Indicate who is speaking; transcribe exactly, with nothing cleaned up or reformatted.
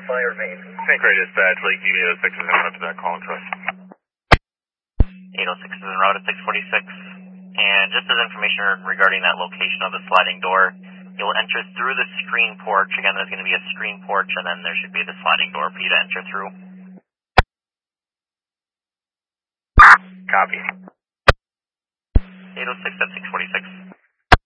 Speaker 1: fire main.
Speaker 2: Saint Croix Dispatch, Lakeview eight oh six is en route to that calling to us.
Speaker 3: eight oh six is en route at six forty-six. And just as information regarding that location of the sliding door, you'll enter through the screen porch. Again, there's going to be a screen porch, and then there should be the sliding door for you to enter through.
Speaker 2: Copy.
Speaker 3: eight oh six at six forty-six.